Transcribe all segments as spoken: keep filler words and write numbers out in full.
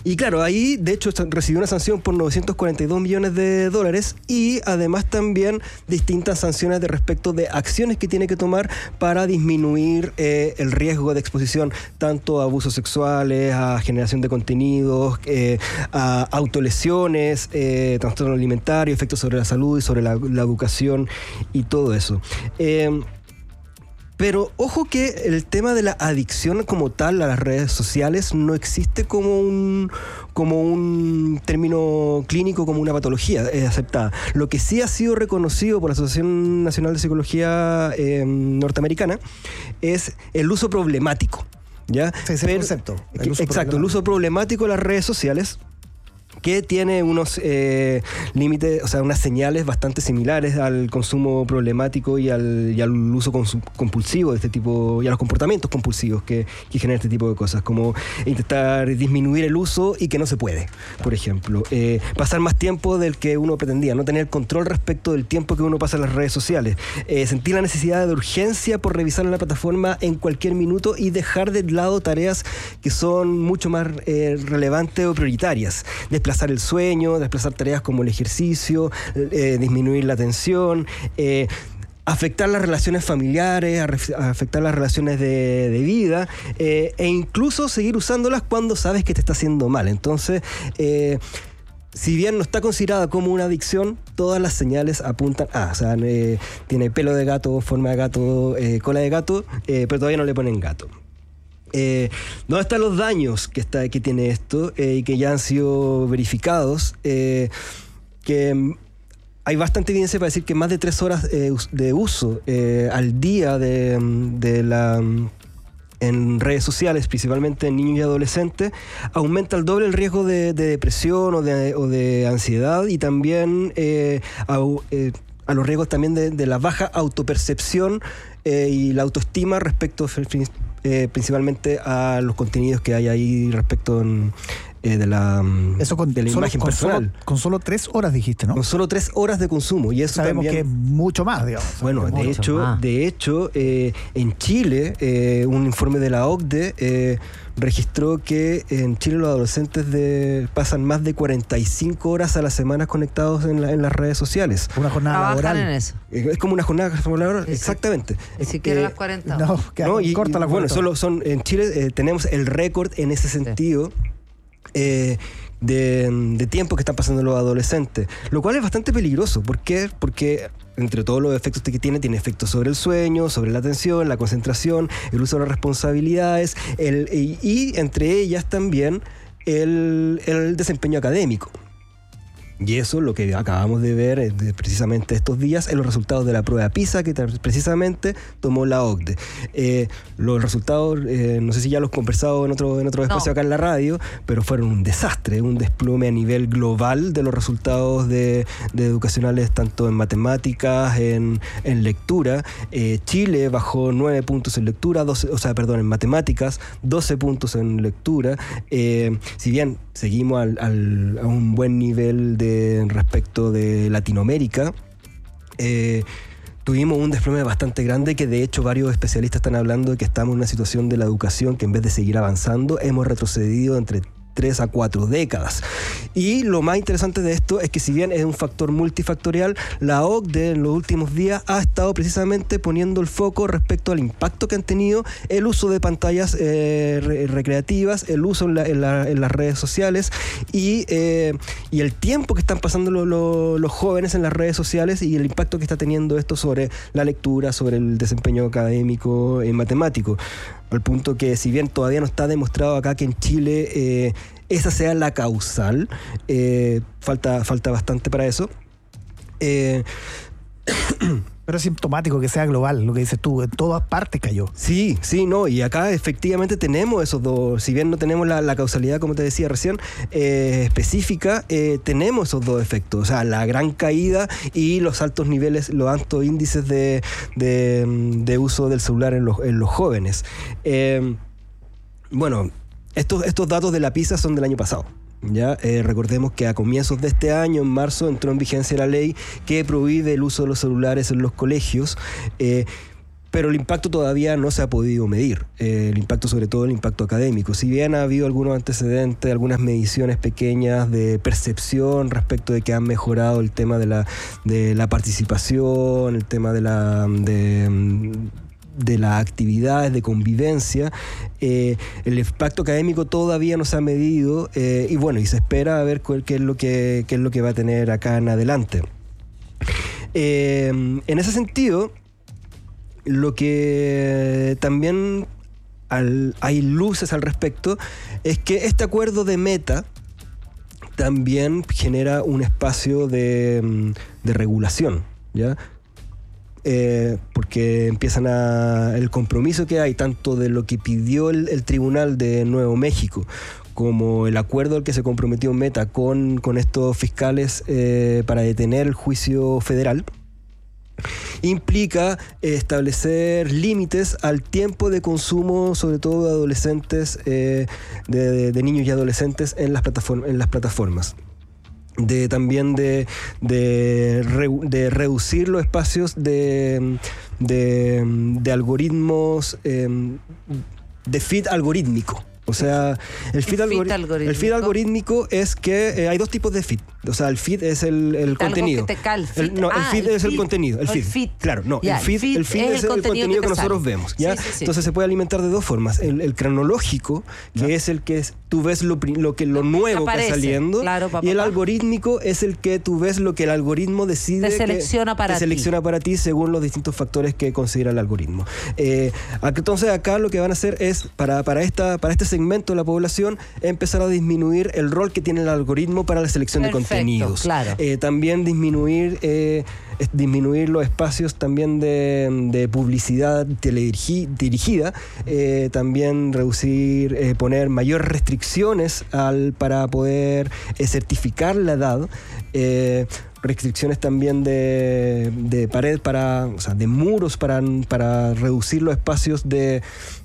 Y claro, ahí de hecho recibió una sanción por novecientos cuarenta y dos millones de dólares y además también distintas sanciones de respecto de acciones que tiene que tomar para disminuir eh, el riesgo de exposición tanto a abusos sexuales, a generación de contenidos, eh, a autolesiones, eh, trastorno alimentario, efectos sobre la salud y sobre la, la educación y todo eso. Eh, Pero ojo que el tema de la adicción como tal a las redes sociales no existe como un, como un término clínico, como una patología eh, aceptada. Lo que sí ha sido reconocido por la Asociación Nacional de Psicología eh, Norteamericana es el uso problemático. ¿Ya? Sí, ese Pero, concepto. El uso exacto, el uso problemático de las redes sociales, que tiene unos eh, límites, o sea, unas señales bastante similares al consumo problemático y al, y al uso compulsivo de este tipo, y a los comportamientos compulsivos que, que generan este tipo de cosas, como intentar disminuir el uso y que no se puede, por ejemplo. Eh, pasar más tiempo del que uno pretendía, no tener control respecto del tiempo que uno pasa en las redes sociales, eh, sentir la necesidad de urgencia por revisar la plataforma en cualquier minuto y dejar de lado tareas que son mucho más eh, relevantes o prioritarias. Desplazar el sueño, desplazar tareas como el ejercicio, eh, disminuir la tensión, eh, afectar las relaciones familiares, afectar las relaciones de, de vida, eh, e incluso seguir usándolas cuando sabes que te está haciendo mal. Entonces, eh, si bien no está considerada como una adicción, todas las señales apuntan a, o sea, eh, tiene pelo de gato, forma de gato, eh, cola de gato, eh, pero todavía no le ponen gato. Eh, ¿Dónde están los daños que, está, que tiene esto eh, y que ya han sido verificados? Eh, que hay bastante evidencia para decir que más de tres horas eh, de uso eh, al día de, de la, en redes sociales, principalmente en niños y adolescentes, aumenta el doble el riesgo de, de depresión o de, o de ansiedad y también eh, a, eh, a los riesgos también de, de la baja autopercepción eh, y la autoestima respecto Eh, principalmente a los contenidos que hay ahí respecto en, eh, de la, eso con, de la solo, imagen con personal. Solo, con solo tres horas dijiste, ¿no? Con solo tres horas de consumo. Y eso sabemos también, que es mucho más, digamos. Bueno, de mucho hecho, más. de hecho eh, en Chile, eh, un informe de la O C D E eh, registró que en Chile los adolescentes de, pasan más de cuarenta y cinco horas a la semana conectados en, la, en las redes sociales. Una jornada Trabajan laboral. en eso. Es como una jornada laboral, Sí, sí. exactamente. Ni siquiera Eh, las cuarenta. No, que No, y, corta y, la bueno, cuarenta. solo son en Chile eh, tenemos el récord en ese sentido eh, de, de tiempo que están pasando los adolescentes, lo cual es bastante peligroso. ¿Por qué? Porque entre todos los efectos que tiene, tiene efectos sobre el sueño, sobre la atención, la concentración, el uso de las responsabilidades, el, y, y entre ellas también el, el desempeño académico. Y eso, lo que acabamos de ver eh, de precisamente estos días, en los resultados de la prueba PISA que precisamente tomó la O C D E. Eh, los resultados, eh, no sé si ya los he conversado en otro, en otro espacio No. acá en la radio, pero fueron un desastre, un desplome a nivel global de los resultados de, de educacionales, tanto en matemáticas, en, en lectura. Eh, Chile bajó nueve puntos en lectura, doce, o sea, perdón, en matemáticas, doce puntos en lectura. Eh, si bien seguimos al, al, a un buen nivel de respecto de Latinoamérica, eh, tuvimos un desplome bastante grande que de hecho varios especialistas están hablando de que estamos en una situación de la educación que en vez de seguir avanzando hemos retrocedido entre tres a cuatro décadas. Y lo más interesante de esto es que si bien es un factor multifactorial, la O C D E en los últimos días ha estado precisamente poniendo el foco respecto al impacto que han tenido el uso de pantallas eh, re- recreativas, el uso en, la, en, la, en las redes sociales y, eh, y el tiempo que están pasando lo, lo, los jóvenes en las redes sociales y el impacto que está teniendo esto sobre la lectura, sobre el desempeño académico y matemático. Al punto que si bien todavía no está demostrado acá que en Chile eh, esa sea la causal, eh, falta, falta bastante para eso. Eh, Pero es sintomático que sea global, lo que dices tú, en todas partes cayó. Sí, sí, no, y acá efectivamente tenemos esos dos, si bien no tenemos la, la causalidad, como te decía recién, eh, específica, eh, tenemos esos dos efectos, o sea, la gran caída y los altos niveles, los altos índices de, de, de uso del celular en los, en los jóvenes. Eh, bueno, estos, estos datos de la PISA son del año pasado. Ya eh, recordemos que a comienzos de este año, en marzo, entró en vigencia la ley que prohíbe el uso de los celulares en los colegios. Eh, pero el impacto todavía no se ha podido medir, eh, el impacto, sobre todo el impacto académico. Si bien ha habido algunos antecedentes, algunas mediciones pequeñas de percepción respecto de que han mejorado el tema de la, de la participación, el tema de la... De, de las actividades de convivencia, eh, el impacto académico todavía no se ha medido, eh, y bueno, y se espera a ver cuál, qué es lo que, qué es lo que va a tener acá en adelante. Eh, en ese sentido, lo que también al, hay luces al respecto es que este acuerdo de Meta también genera un espacio de, de regulación, ¿ya? Eh, porque empiezan a... el compromiso que hay tanto de lo que pidió el, el Tribunal de Nuevo México como el acuerdo al que se comprometió Meta con, con estos fiscales eh, para detener el juicio federal, implica establecer límites al tiempo de consumo, sobre todo de adolescentes, eh, de, de, de niños y adolescentes en las plataformas, en las plataformas. De también de, de, re, de reducir los espacios de, de, de algoritmos, eh, de feed algorítmico. O sea, el feed, el feed algori- algorítmico. el feed algorítmico es que eh, hay dos tipos de feed. O sea, el feed es el, el contenido. Que te cae el feed. El, no, ah, el feed el es feed. el contenido. El feed. El feed. Claro, no. Ya, el, feed, el feed el feed es es el el contenido contenido que que, te nosotros sale. vemos. ¿ya? Sí, sí, sí. Entonces se puede alimentar de dos formas. El, el cronológico, que ¿ya? Es el que es, tú ves lo, lo, que, lo nuevo aparece, que está saliendo. claro, papá, y el papá. algorítmico es el que tú ves lo que el algoritmo decide. Te selecciona que, para te ti. selecciona para ti según los distintos factores que considera el algoritmo. Eh, entonces acá lo que van a hacer es, para, para, esta, para este segmento de la población, empezar a disminuir el rol que tiene el algoritmo para la selección Perfecto, de contenidos. Claro. Eh, también disminuir, eh, es disminuir los espacios también de, de publicidad teledirigida, eh, también reducir, eh, poner mayores restricciones al, para poder eh, certificar la edad. Eh, restricciones también de, de pared para, o sea, de muros para, para reducir los espacios de,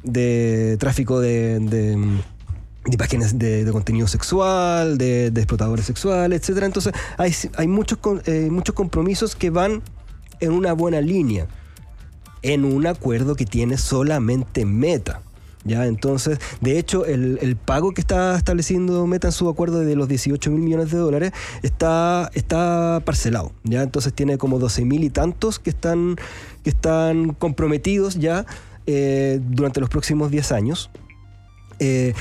de tráfico de, de, de páginas de, de contenido sexual, de, de explotadores sexuales, etcétera. Entonces hay, hay muchos, eh, muchos compromisos que van en una buena línea, en un acuerdo que tiene solamente Meta. ¿Ya? Entonces, de hecho, el, el pago que está estableciendo Meta en su acuerdo de los dieciocho mil millones de dólares está, está parcelado, ¿ya? Entonces tiene como doce mil y tantos que están, que están comprometidos ya eh, durante los próximos diez años. Eh,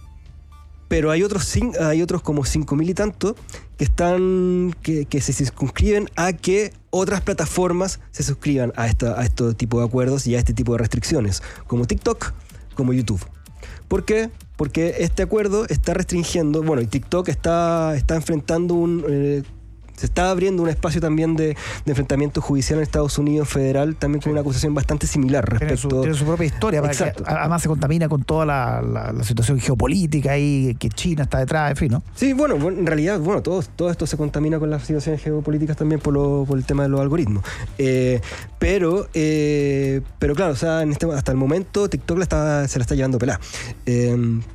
pero hay otros, hay otros como cinco mil y tantos que están que, que se circunscriben a que otras plataformas se suscriban a, esta, a este tipo de acuerdos y a este tipo de restricciones, como TikTok, como YouTube. ¿Por qué? Porque este acuerdo está restringiendo, bueno, y TikTok está, está enfrentando un... Eh, se está abriendo un espacio también de, de enfrentamiento judicial en Estados Unidos federal, también con sí. una acusación bastante similar respecto... Tiene su, tiene su propia historia, para que, además se contamina con toda la, la, la situación geopolítica ahí, que China está detrás, en fin, ¿no? Sí, bueno, bueno en realidad, bueno, todo, todo esto se contamina con las situaciones geopolíticas también por, lo, por el tema de los algoritmos. Eh, pero, eh, pero claro, o sea, en este, hasta el momento TikTok la está, se la está llevando pelada. Eh,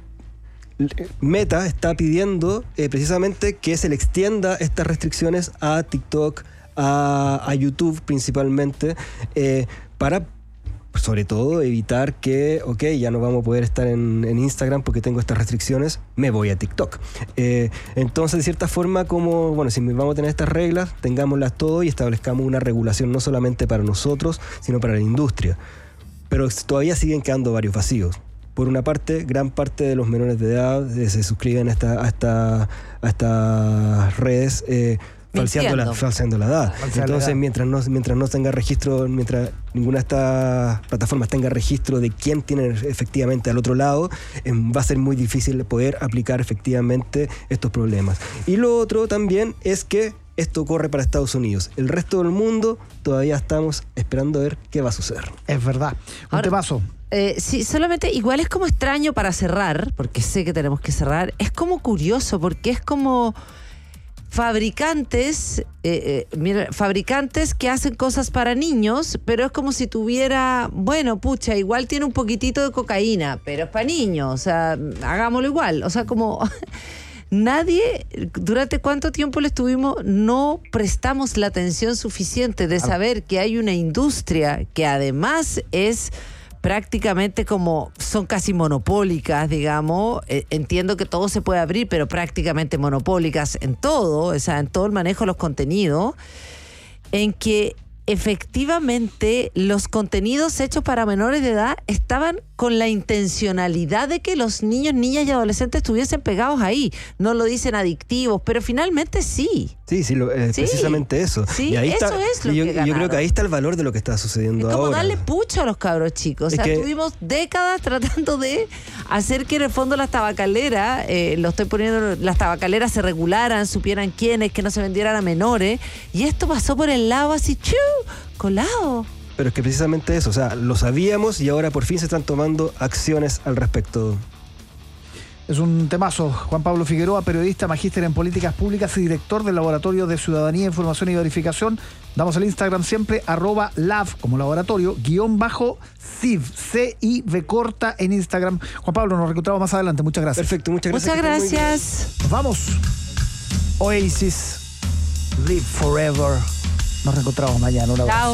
Meta está pidiendo eh, precisamente que se le extienda estas restricciones a TikTok, a, a YouTube principalmente, eh, para sobre todo evitar que, ok, ya no vamos a poder estar en, en Instagram porque tengo estas restricciones, me voy a TikTok. Eh, entonces, de cierta forma, como, bueno, si vamos a tener estas reglas, tengámoslas todo y establezcamos una regulación no solamente para nosotros, sino para la industria. Pero todavía siguen quedando varios vacíos. Por una parte, gran parte de los menores de edad eh, se suscriben a, esta, a, esta, a estas redes eh, falseando la, falseando la edad. Falseando Entonces, la edad. Mientras, no, mientras no tenga registro, mientras ninguna de estas plataformas tenga registro de quién tiene efectivamente al otro lado, eh, va a ser muy difícil poder aplicar efectivamente estos problemas. Y lo otro también es que esto ocurre para Estados Unidos. El resto del mundo todavía estamos esperando a ver qué va a suceder. Es verdad. Un Ahora, temazo. Eh, sí, solamente igual es como extraño para cerrar, porque sé que tenemos que cerrar, es como curioso, porque es como fabricantes, eh, eh, mira, fabricantes que hacen cosas para niños, pero es como si tuviera, bueno, pucha, igual tiene un poquitito de cocaína, pero es para niños, o sea, hagámoslo igual, o sea, como... nadie, ¿durante cuánto tiempo le estuvimos? No prestamos la atención suficiente de saber que hay una industria que además es prácticamente como, son casi monopólicas, digamos. Eh, entiendo que todo se puede abrir, pero prácticamente monopólicas en todo, o sea, en todo el manejo de los contenidos, en que efectivamente los contenidos hechos para menores de edad estaban con la intencionalidad de que los niños, niñas y adolescentes estuviesen pegados ahí. No lo dicen adictivos, pero finalmente sí. Sí, sí, lo, eh, Sí, precisamente eso. sí, y ahí eso está, es lo y yo, que yo creo ganaron. que ahí está el valor de lo que está sucediendo Es como ahora. darle pucho a los cabros chicos. Es O sea, que- tuvimos décadas tratando de hacer que en el fondo las tabacaleras, eh, lo estoy poniendo, las tabacaleras se regularan, supieran quiénes, que no se vendieran a menores. Y esto pasó por el lado así, ¡chu! Colado. Pero es que precisamente eso, o sea, lo sabíamos y ahora por fin se están tomando acciones al respecto. Es un temazo. Juan Pablo Figueroa, periodista, magíster en políticas públicas y director del Laboratorio de Ciudadanía, Información y Verificación. Damos el Instagram siempre, arroba lab, como laboratorio, guión bajo C I V, C I V corta en Instagram. Juan Pablo, nos reencontramos más adelante. Muchas gracias. Perfecto, muchas gracias. Muchas que estén muy bien. gracias. Nos vamos. Oasis, Live Forever. Nos reencontramos mañana. Un abrazo. Chao.